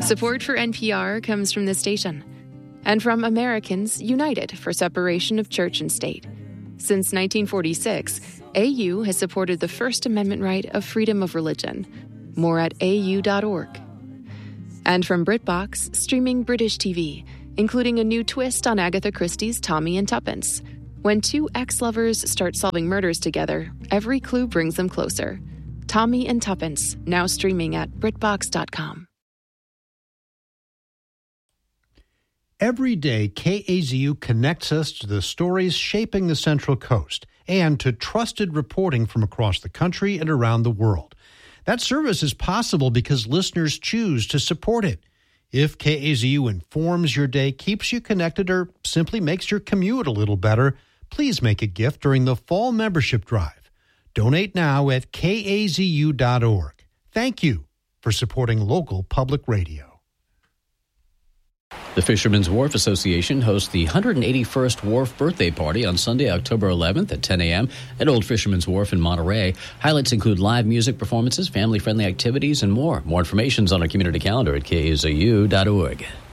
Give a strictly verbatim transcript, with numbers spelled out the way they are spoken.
Support for N P R comes from this station and from Americans United for Separation of Church and State. Since nineteen forty-six, A U has supported the First Amendment right of freedom of religion. More at A U dot org. And from BritBox, streaming British T V, including a new twist on Agatha Christie's Tommy and Tuppence. When two ex-lovers start solving murders together, every clue brings them closer. Tommy and Tuppence, now streaming at Britbox dot com. Every day, K A Z U connects us to the stories shaping the Central Coast and to trusted reporting from across the country and around the world. That service is possible because listeners choose to support it. If K A Z U informs your day, keeps you connected, or simply makes your commute a little better, please make a gift during the fall membership drive. Donate now at K A Z U dot org. Thank you for supporting local public radio. The Fishermen's Wharf Association hosts the one hundred eighty-first Wharf Birthday Party on Sunday, October eleventh at ten a.m. at Old Fisherman's Wharf in Monterey. Highlights include live music performances, family-friendly activities, and more. More information is on our community calendar at K A Z U dot org.